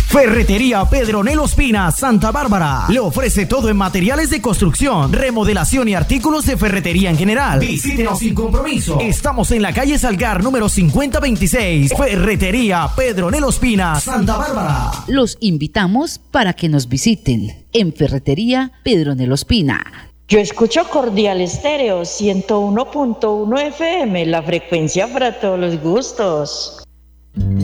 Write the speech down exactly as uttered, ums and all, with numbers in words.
Ferretería Pedronel Ospina, Santa Bárbara. Le ofrece todo en materiales de construcción, remodelación y artículos de ferretería en general. Visítenos sin compromiso. Estamos en la calle Salgar, número cincuenta veintiséis. Ferretería Pedronel Ospina, Santa Bárbara. Los invitamos para que nos visiten en Ferretería Pedronel Ospina. Yo escucho Cordial Estéreo ciento uno punto uno F M, la frecuencia para todos los gustos.